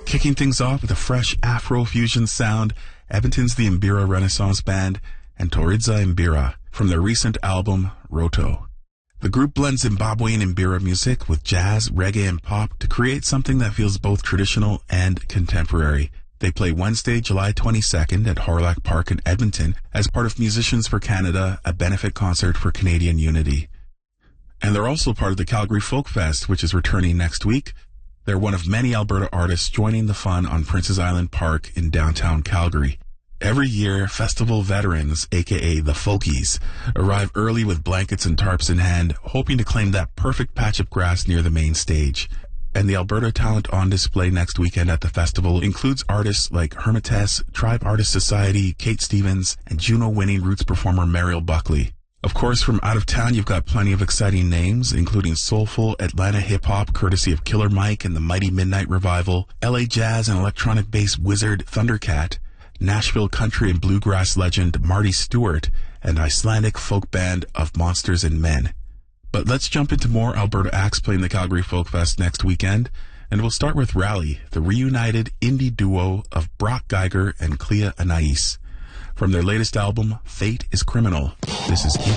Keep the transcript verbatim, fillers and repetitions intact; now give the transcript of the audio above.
Kicking things off with a fresh Afro-fusion sound, Edmonton's the Mbira Renaissance Band and Toridza Mbira from their recent album, Roto. The group blends Zimbabwean Mbira music with jazz, reggae, and pop to create something that feels both traditional and contemporary. They play Wednesday, July twenty-second at Hawrelak Park in Edmonton as part of Musicians for Canada, a benefit concert for Canadian unity. And they're also part of the Calgary Folk Fest, which is returning next week. They're one of many Alberta artists joining the fun on Princes Island Park in downtown Calgary. Every year, festival veterans, aka the Folkies, arrive early with blankets and tarps in hand, hoping to claim that perfect patch of grass near the main stage. And the Alberta talent on display next weekend at the festival includes artists like Hermites, Tribe Artist Society, Kate Stevens, and Juno-winning roots performer Mariel Buckley. Of course, from out of town, you've got plenty of exciting names, including soulful Atlanta hip-hop, courtesy of Killer Mike and the Mighty Midnight Revival, L A jazz and electronic bass wizard Thundercat, Nashville country and bluegrass legend Marty Stewart, and Icelandic folk band of Monsters and Men. But let's jump into more Alberta acts playing the Calgary Folk Fest next weekend, and we'll start with Rally, the reunited indie duo of Brock Geiger and Clea Anais. From their latest album, Fate is Criminal, this is